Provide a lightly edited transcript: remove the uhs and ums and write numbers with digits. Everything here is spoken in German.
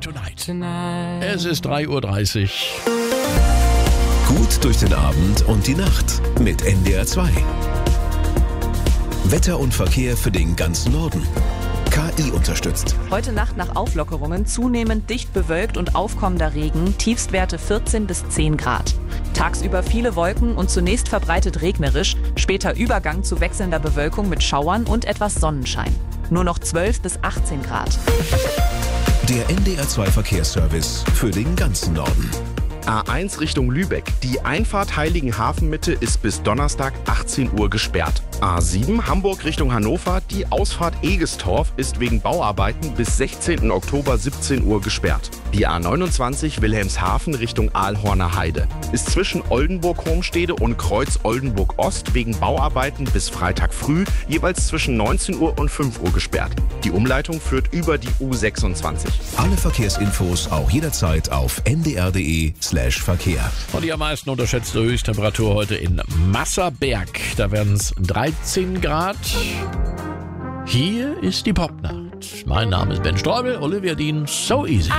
Tonight. Es ist 3:30 Uhr. Gut durch den Abend und die Nacht mit NDR 2. Wetter und Verkehr für den ganzen Norden. KI unterstützt. Heute Nacht nach Auflockerungen zunehmend dicht bewölkt und aufkommender Regen, Tiefstwerte 14 bis 10 Grad. Tagsüber viele Wolken und zunächst verbreitet regnerisch, später Übergang zu wechselnder Bewölkung mit Schauern und etwas Sonnenschein. Nur noch 12 bis 18 Grad. Der NDR 2 Verkehrsservice für den ganzen Norden. A1 Richtung Lübeck. Die Einfahrt Heiligenhafen-Mitte ist bis Donnerstag 18 Uhr gesperrt. A7 Hamburg Richtung Hannover. Die Ausfahrt Egestorf ist wegen Bauarbeiten bis 16. Oktober 17 Uhr gesperrt. Die A29 Wilhelmshaven Richtung Aalhorner Heide ist zwischen Oldenburg-Homstede und Kreuz Oldenburg-Ost wegen Bauarbeiten bis Freitag früh jeweils zwischen 19 Uhr und 5 Uhr gesperrt. Die Umleitung führt über die U26. Alle Verkehrsinfos auch jederzeit auf ndr.de/Verkehr. Und die am meisten unterschätzte Höchsttemperatur heute in Masserberg. Da werden es 13 Grad. Hier ist die Popnacht. Mein Name ist Ben Streubel, Olivia Dean, So Easy.